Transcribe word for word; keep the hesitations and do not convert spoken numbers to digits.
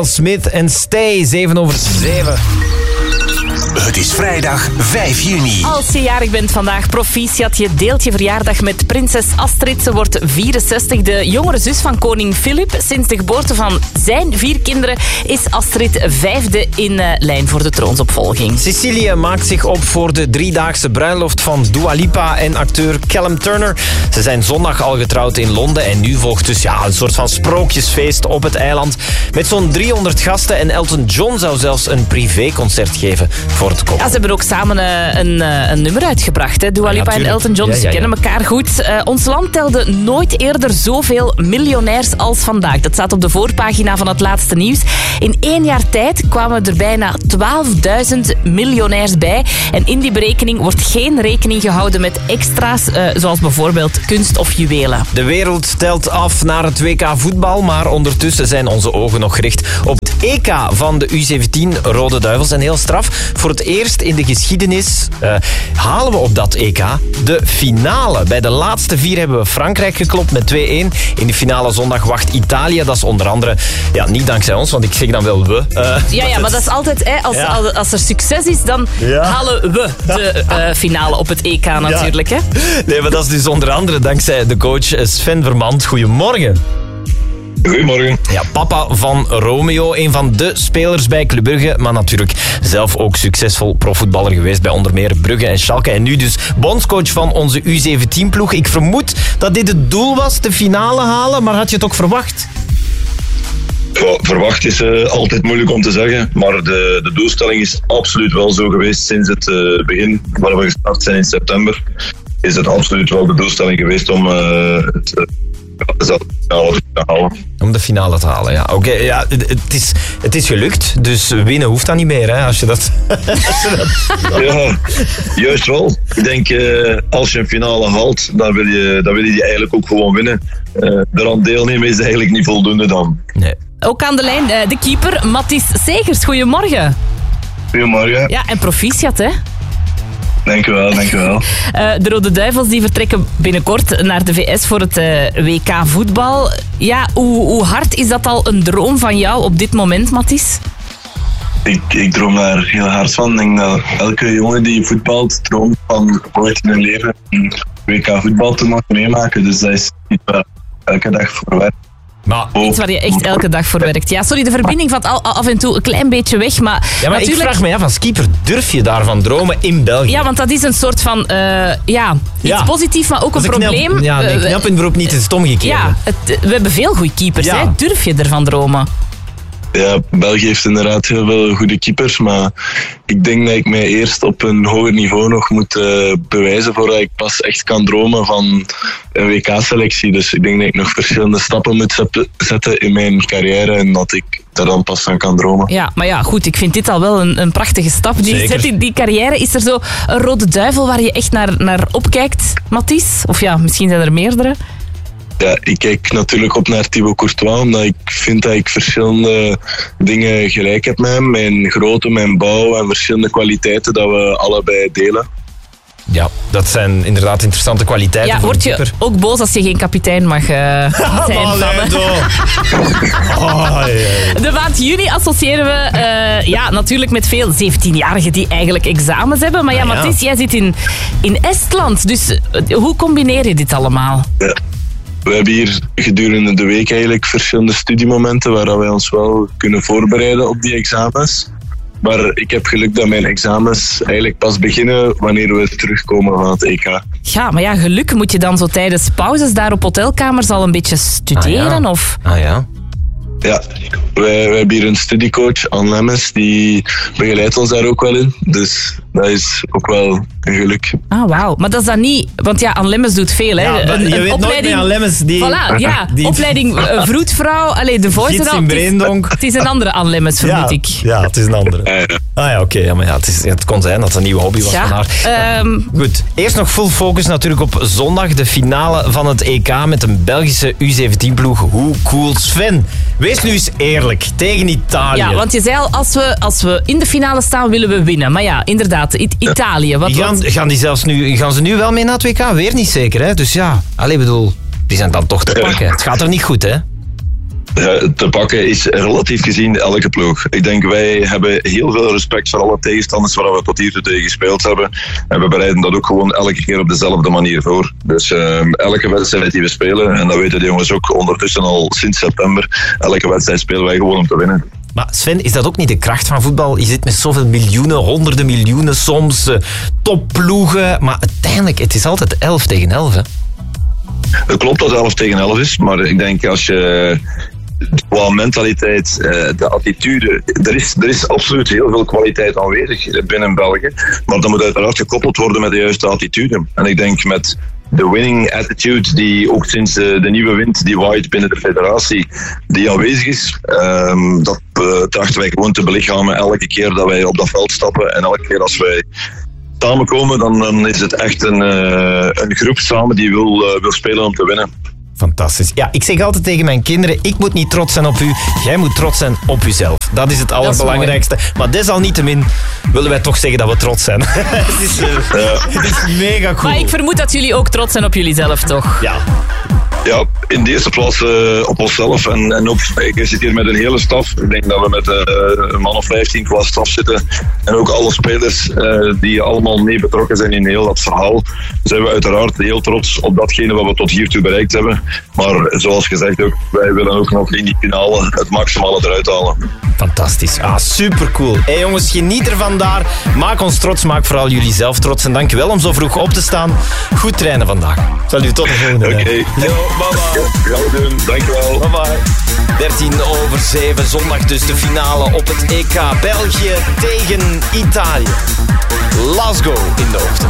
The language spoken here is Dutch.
Miles Smith en Stay, zeven over zeven. Het is vrijdag vijf juni. Als je jarig bent vandaag, proficiat. Je deelt je verjaardag met prinses Astrid. Ze wordt vierenzestig, de jongere zus van koning Filip. Sinds de geboorte van zijn vier kinderen is Astrid vijfde in uh, lijn voor de troonsopvolging. Sicilië maakt zich op voor de driedaagse bruiloft van Dua Lipa en acteur Callum Turner. Ze zijn zondag al getrouwd in Londen en nu volgt dus ja, een soort van sprookjesfeest op het eiland. Met zo'n driehonderd gasten en Elton John zou zelfs een privéconcert geven voor het komen. Ja, ze hebben ook samen uh, een, uh, een nummer uitgebracht, hè? Dua Lipa ja, en Elton John, ja, ja, ja. Ze kennen elkaar goed. Uh, ons land telde nooit eerder zoveel miljonairs als vandaag. Dat staat op de voorpagina van het laatste nieuws. In één jaar tijd kwamen er bijna twaalfduizend miljonairs bij. En in die berekening wordt geen rekening gehouden met extra's, uh, zoals bijvoorbeeld kunst of juwelen. De wereld telt af naar het W K voetbal, maar ondertussen zijn onze ogen nog gericht op het E K van de U zeventien Rode Duivels. En heel straf, voor het eerst in de geschiedenis uh, halen we op dat E K de finale. Bij de laatste vier hebben we Frankrijk geklopt met twee-één. In de finale zondag wacht Italië. Dat is onder andere, ja, niet dankzij ons, want ik zeg dan wel we. Uh, ja, ja, maar dat is altijd, hè, als, ja. als, als er succes is, dan ja. halen we de uh, finale op het E K natuurlijk. Ja. Hè? Nee, maar dat is dus onder andere dankzij de coach Sven Vermand. Goedemorgen. Goedemorgen. Ja, papa van Romeo, een van de spelers bij Club Brugge, maar natuurlijk zelf ook succesvol profvoetballer geweest bij onder meer Brugge en Schalke. En nu dus bondscoach van onze U zeventien-ploeg. Ik vermoed dat dit het doel was, de finale halen, maar had je het ook verwacht? Verwacht is uh, altijd moeilijk om te zeggen, maar de, de doelstelling is absoluut wel zo geweest sinds het uh, begin, waar we gestart zijn in september, is het absoluut wel de doelstelling geweest om uh, het... Uh, te halen. Om de finale te halen, ja. Oké, okay, ja, het, het, is, het is gelukt, dus winnen hoeft dan niet meer, hè, als je dat... als je dat... Ja, juist wel. Ik denk, uh, als je een finale haalt, dan wil je, dan wil je die eigenlijk ook gewoon winnen. Uh, eraan deelnemen is eigenlijk niet voldoende dan. Nee. Ook aan de lijn uh, de keeper, Mathis Segers. Goedemorgen. Goedemorgen. Ja, en proficiat, hè? Dank u wel, dank u wel. Uh, de Rode Duivels die vertrekken binnenkort naar de V S voor het uh, W K voetbal. Ja, hoe, hoe hard is dat al een droom van jou op dit moment, Mathis? Ik, ik droom daar heel hard van. Ik denk dat elke jongen die voetbalt droomt van ooit in hun leven een W K voetbal te mogen meemaken. Dus dat is iets waar elke dag voor werkt. Maar, iets waar je echt elke dag voor werkt. Ja, sorry, de verbinding valt al, af en toe een klein beetje weg. Maar, ja, maar natuurlijk... ik vraag me af, als keeper durf je daarvan dromen in België? Ja, want dat is een soort van, uh, ja, iets ja. positiefs, maar ook een probleem. Knap, ja, nee, knap in het beroep niet, het is het omgekeerde. Ja, het, we hebben veel goede keepers, ja. hè? Durf je ervan dromen? Ja, België heeft inderdaad heel veel goede keepers, maar ik denk dat ik mij eerst op een hoger niveau nog moet uh, bewijzen voordat ik pas echt kan dromen van een W K-selectie. Dus ik denk dat ik nog verschillende stappen moet zetten in mijn carrière en dat ik daar dan pas van kan dromen. Ja, maar ja, goed, ik vind dit al wel een, een prachtige stap. Die, zet in die carrière, is er zo een rode duivel waar je echt naar, naar opkijkt, Mathis? Of ja, misschien zijn er meerdere. Ja, ik kijk natuurlijk op naar Thibaut Courtois, omdat ik vind dat ik verschillende dingen gelijk heb met hem. Mijn grootte, mijn bouw en verschillende kwaliteiten dat we allebei delen. Ja, dat zijn inderdaad interessante kwaliteiten. Ja, voor word je keeper. ook boos als je geen kapitein mag uh, zijn? Oh, van, oh, yeah. De maand juni associëren we uh, ja, natuurlijk met veel zeventienjarigen die eigenlijk examens hebben. Maar ja, ah, ja. Mathis, jij zit in, in Estland. Dus uh, hoe combineer je dit allemaal? Ja. We hebben hier gedurende de week eigenlijk verschillende studiemomenten waar wij ons wel kunnen voorbereiden op die examens. Maar ik heb geluk dat mijn examens eigenlijk pas beginnen wanneer we terugkomen van het E K. Ja, maar ja, geluk moet je dan zo tijdens pauzes daar op hotelkamers al een beetje studeren? Ah ja. Of? Ah ja. Ja, wij, wij hebben hier een studiecoach, Anne Lemmens, die begeleidt ons daar ook wel in. Dus dat is ook wel een geluk. Ah, wauw. Maar dat is dan niet... Want ja, Anne Lemmens doet veel, hè. Ja, een, je een weet opleiding, nooit meer Anne Lemmens die... Voilà, ja. Die, opleiding uh, vroedvrouw. Allee, de voice dan. Het is, het is een andere Anne Lemmens, vermoed ja, ik. Ja, het is een andere. Ja, ja. Ah ja, oké. Okay, ja, maar ja, het, is, het kon zijn dat het een nieuwe hobby was ja, van haar. Um, Goed. Eerst nog full focus natuurlijk op zondag. De finale van het E K met een Belgische U zeventien-ploeg. Hoe cool, Sven? Wees nu eens eerlijk. Tegen Italië. Ja, want je zei al, als we, als we in de finale staan, willen we winnen. Maar ja, inderdaad, I- Italië. Wat, die gaan, wat... gaan, die zelfs nu, gaan ze nu wel mee naar het W K? Weer niet zeker, hè? Dus ja, allee, bedoel, die zijn dan toch te pakken. Het gaat er niet goed, hè? te pakken is relatief gezien elke ploeg. Ik denk wij hebben heel veel respect voor alle tegenstanders waar we tot hier toe tegen gespeeld hebben. En we bereiden dat ook gewoon elke keer op dezelfde manier voor. Dus uh, elke wedstrijd die we spelen, en dat weten de jongens ook ondertussen al sinds september, elke wedstrijd spelen wij gewoon om te winnen. Maar Sven, is dat ook niet de kracht van voetbal? Je zit met zoveel miljoenen, honderden miljoenen soms, uh, topploegen. Maar uiteindelijk, het is altijd elf tegen elf, hè? Het klopt dat het elf tegen elf is, maar ik denk als je qua mentaliteit, de attitude, er is, er is absoluut heel veel kwaliteit aanwezig binnen België, maar dat moet uiteraard gekoppeld worden met de juiste attitude. En ik denk met de winning attitude die ook sinds de, de nieuwe wind die waait binnen de federatie, die aanwezig is, um, dat uh, trachten wij gewoon te belichamen elke keer dat wij op dat veld stappen en elke keer als wij samenkomen, dan, dan is het echt een, uh, een groep samen die wil, uh, wil spelen om te winnen. Fantastisch. Ja, ik zeg altijd tegen mijn kinderen, ik moet niet trots zijn op u, jij moet trots zijn op uzelf. Dat is het allerbelangrijkste. Maar desalniettemin willen wij toch zeggen dat we trots zijn. het, is, uh, ja. het is mega cool. Maar ik vermoed dat jullie ook trots zijn op jullie zelf, toch? Ja. Ja, in de eerste plaats uh, op onszelf en, en ook, ik zit hier met een hele staf. Ik denk dat we met uh, een man of vijftien qua staf zitten. En ook alle spelers uh, die allemaal mee betrokken zijn in heel dat verhaal. Zijn we uiteraard heel trots op datgene wat we tot hiertoe bereikt hebben. Maar zoals gezegd ook, wij willen ook nog in die finale het maximale eruit halen. Fantastisch. Ah, supercool. Hé hey jongens, geniet ervan daar. Maak ons trots, maak vooral jullie zelf trots. En dankjewel om zo vroeg op te staan. Goed trainen vandaag. Salut, tot de volgende. Oké. Okay. Bye bye. Ja, gaan we doen. Dankjewel. Bye bye. dertien over zeven, zondag dus de finale op het E K. België tegen Italië. Let's go in de ochtend.